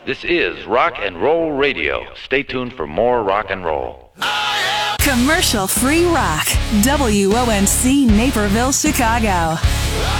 This is Rock and Roll Radio. Stay tuned for more rock and roll. Commercial-free rock. WONC Naperville, Chicago.